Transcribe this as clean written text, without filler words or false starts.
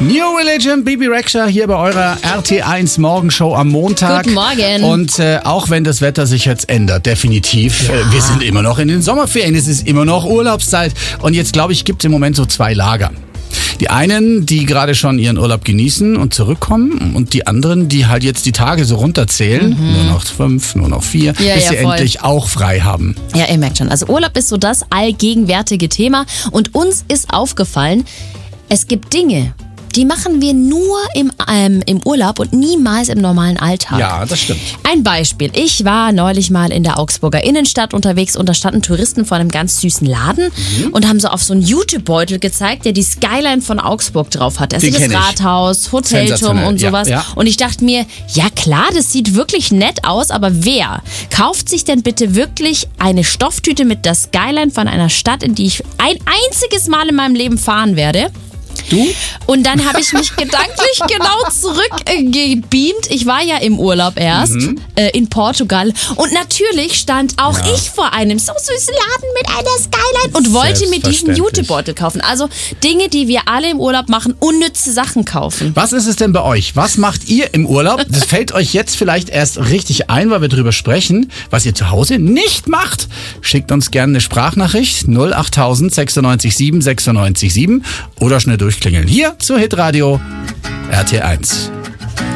New Religion, Bibi Rexha hier bei eurer RT1 Morgenshow am Montag. Guten Morgen. Und auch wenn das Wetter sich jetzt ändert, definitiv, wir sind immer noch in den Sommerferien, es ist immer noch Urlaubszeit. Und jetzt, glaube ich, gibt es im Moment so zwei Lager. Die einen, die gerade schon ihren Urlaub genießen und zurückkommen, und die anderen, die halt jetzt die Tage so runterzählen. Nur noch 5, nur noch 4, bis sie endlich auch frei haben. Ja, ihr merkt schon, also Urlaub ist so das allgegenwärtige Thema. Und uns ist aufgefallen, es gibt Dinge, die machen wir nur im Urlaub und niemals im normalen Alltag. Ja, das stimmt. Ein Beispiel. Ich war neulich mal in der Augsburger Innenstadt unterwegs und da standen Touristen vor einem ganz süßen Laden und haben so auf so einen Jutebeutel gezeigt, der die Skyline von Augsburg drauf hat. Also das Rathaus, Hotelturm und sowas. Ja. Und ich dachte mir, ja klar, das sieht wirklich nett aus, aber wer kauft sich denn bitte wirklich eine Stofftüte mit der Skyline von einer Stadt, in die ich ein einziges Mal in meinem Leben fahren werde? Du? Und dann habe ich mich gedanklich genau zurückgebeamt. Ich war ja im Urlaub erst in Portugal und natürlich stand auch ich vor einem so süßen Laden mit einer Skyline und wollte mir diesen Jutebeutel kaufen. Also Dinge, die wir alle im Urlaub machen, unnütze Sachen kaufen. Was ist es denn bei euch? Was macht ihr im Urlaub? Das fällt euch jetzt vielleicht erst richtig ein, weil wir drüber sprechen, was ihr zu Hause nicht macht. Schickt uns gerne eine Sprachnachricht 08000 96 7 96 7 oder schnell durchklingeln. Hier zur Hitradio RT1.